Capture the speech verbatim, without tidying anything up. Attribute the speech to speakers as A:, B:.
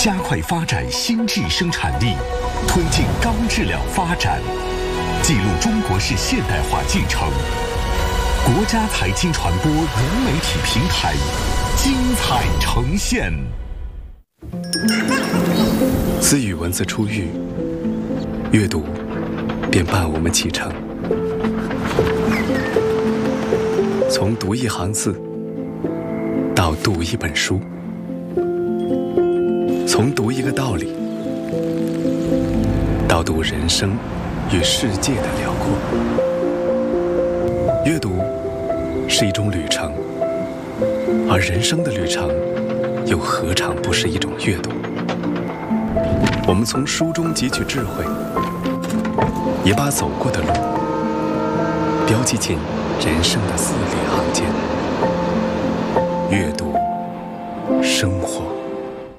A: 加快发展新质生产力，推进高质量发展，记录中国式现代化进程。国家财经传播融媒体平台精彩呈现。
B: 自语文字出狱，阅读便伴我们启程。从读一行字到读一本书，从读一个道理到读人生与世界的辽阔。阅读是一种旅程，而人生的旅程又何尝不是一种阅读？我们从书中汲取智慧，也把走过的路标记进人生的字里行间。阅读，生活。